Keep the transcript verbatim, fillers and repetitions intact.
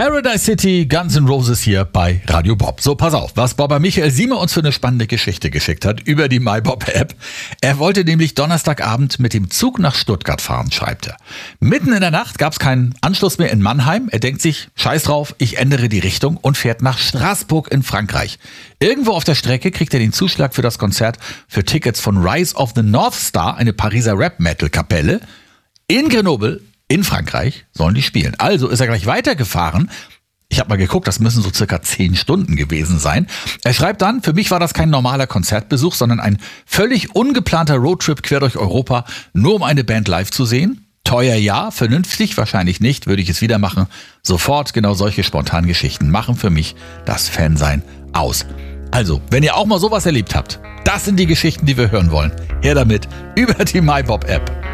Paradise City, Guns N' Roses hier bei Radio Bob. So, pass auf, was Bobber Michael Sieme uns für eine spannende Geschichte geschickt hat über die MyBob-App. Er wollte nämlich Donnerstagabend mit dem Zug nach Stuttgart fahren, schreibt er. Mitten in der Nacht gab es keinen Anschluss mehr in Mannheim. Er denkt sich, scheiß drauf, ich ändere die Richtung und fährt nach Straßburg in Frankreich. Irgendwo auf der Strecke kriegt er den Zuschlag für das Konzert für Tickets von Rise of the North Star, eine Pariser Rap-Metal-Kapelle. In Grenoble in Frankreich sollen die spielen. Also ist er gleich weitergefahren. Ich habe mal geguckt, das müssen so circa zehn Stunden gewesen sein. Er schreibt dann, für mich war das kein normaler Konzertbesuch, sondern ein völlig ungeplanter Roadtrip quer durch Europa, nur um eine Band live zu sehen. Teuer ja, vernünftig wahrscheinlich nicht, würde ich es wieder machen. Sofort, genau solche spontanen Geschichten machen für mich das Fansein aus. Also, wenn ihr auch mal sowas erlebt habt, das sind die Geschichten, die wir hören wollen. Her damit über die MyBob-App.